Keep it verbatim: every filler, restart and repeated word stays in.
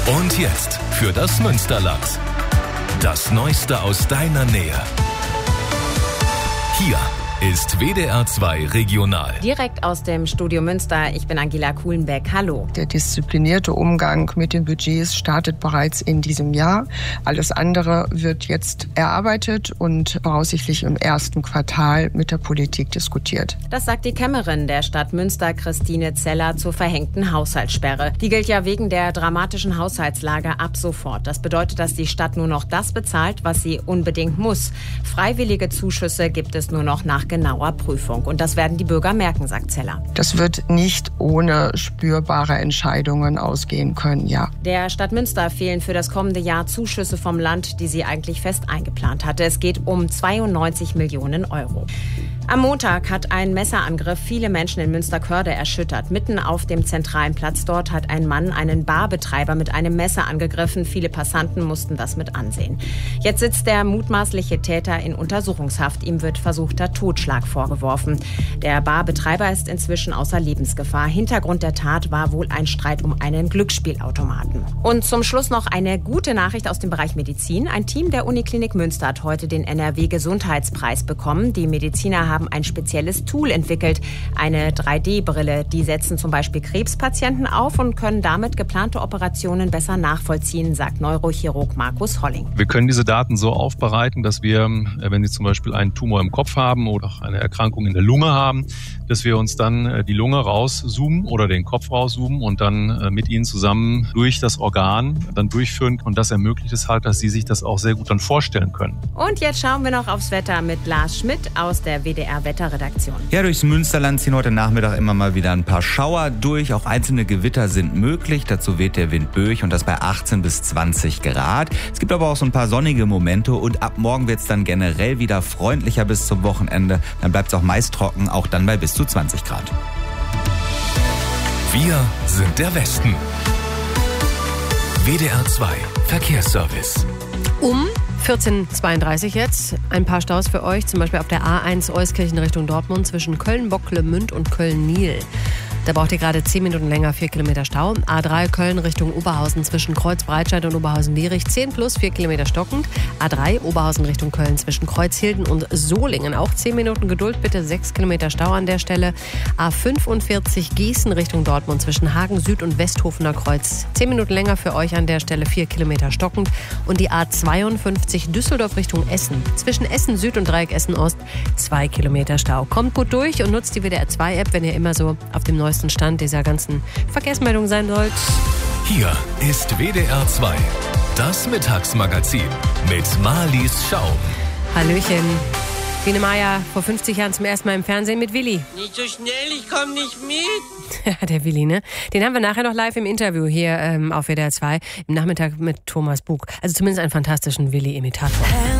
Und jetzt für das Münsterland. Das Neueste aus deiner Nähe. Hier ist W D R zwei Regional. Direkt aus dem Studio Münster. Ich bin Angela Kuhlenbeck. Hallo. Der disziplinierte Umgang mit den Budgets startet bereits in diesem Jahr. Alles andere wird jetzt erarbeitet und voraussichtlich im ersten Quartal mit der Politik diskutiert. Das sagt die Kämmerin der Stadt Münster, Christine Zeller, zur verhängten Haushaltssperre. Die gilt ja wegen der dramatischen Haushaltslage ab sofort. Das bedeutet, dass die Stadt nur noch das bezahlt, was sie unbedingt muss. Freiwillige Zuschüsse gibt es nur noch nach genauer Prüfung. Und das werden die Bürger merken, sagt Zeller. Das wird nicht ohne spürbare Entscheidungen ausgehen können, ja. Der Stadt Münster fehlen für das kommende Jahr Zuschüsse vom Land, die sie eigentlich fest eingeplant hatte. Es geht um zweiundneunzig Millionen Euro. Am Montag hat ein Messerangriff viele Menschen in Münsterkörde erschüttert. Mitten auf dem zentralen Platz dort hat ein Mann einen Barbetreiber mit einem Messer angegriffen. Viele Passanten mussten das mit ansehen. Jetzt sitzt der mutmaßliche Täter in Untersuchungshaft. Ihm wird versuchter Totschlag vorgeworfen. Der Barbetreiber ist inzwischen außer Lebensgefahr. Hintergrund der Tat war wohl ein Streit um einen Glücksspielautomaten. Und zum Schluss noch eine gute Nachricht aus dem Bereich Medizin. Ein Team der Uniklinik Münster hat heute den N R W-Gesundheitspreis bekommen. Die Mediziner haben ein spezielles Tool entwickelt, eine drei D Brille. Die setzen zum Beispiel Krebspatienten auf und können damit geplante Operationen besser nachvollziehen, sagt Neurochirurg Markus Holling. Wir können diese Daten so aufbereiten, dass wir, wenn Sie zum Beispiel einen Tumor im Kopf haben oder eine Erkrankung in der Lunge haben, dass wir uns dann die Lunge rauszoomen oder den Kopf rauszoomen und dann mit Ihnen zusammen durch das Organ dann durchführen. Und das ermöglicht es halt, dass Sie sich das auch sehr gut dann vorstellen können. Und jetzt schauen wir noch aufs Wetter mit Lars Schmidt aus der W D R-Wetterredaktion. Ja, durchs Münsterland ziehen heute Nachmittag immer mal wieder ein paar Schauer durch. Auch einzelne Gewitter sind möglich. Dazu weht der Wind böig und das bei achtzehn bis zwanzig Grad. Es gibt aber auch so ein paar sonnige Momente und ab morgen wird es dann generell wieder freundlicher bis zum Wochenende. Dann bleibt es auch meist trocken, auch dann bei bis zu zwanzig Grad. Wir sind der Westen. W D R zwei Verkehrsservice. Um vierzehn Uhr zweiunddreißig jetzt. Ein paar Staus für euch, zum Beispiel auf der A eins Euskirchen Richtung Dortmund zwischen Köln-Bocklemünd und Köln-Niel. Da braucht ihr gerade zehn Minuten länger, vier Kilometer Stau. A drei Köln Richtung Oberhausen zwischen Kreuz-Breitscheid und Oberhausen-Lierich, zehn plus, vier Kilometer stockend. A drei Oberhausen Richtung Köln zwischen Kreuzhilden und Solingen. Auch zehn Minuten Geduld, bitte, sechs Kilometer Stau an der Stelle. A fünfundvierzig Gießen Richtung Dortmund zwischen Hagen Süd und Westhofener Kreuz. zehn Minuten länger für euch an der Stelle, vier Kilometer stockend. Und die A zweiundfünfzig Düsseldorf Richtung Essen. Zwischen Essen Süd und Dreieck Essen Ost, zwei Kilometer Stau. Kommt gut durch und nutzt die W D R zwei App, wenn ihr immer so auf dem neuesten Stand dieser ganzen Verkehrsmeldung sein sollt. Hier ist W D R zwei, das Mittagsmagazin mit Marlies Schaum. Hallöchen. Biene Meier, vor fünfzig Jahren zum ersten Mal im Fernsehen mit Willi. Nicht so schnell, ich komm nicht mit. Ja, der Willi, ne? Den haben wir nachher noch live im Interview hier ähm, auf W D R zwei. Im Nachmittag mit Thomas Bug. Also zumindest einen fantastischen Willi-Imitator.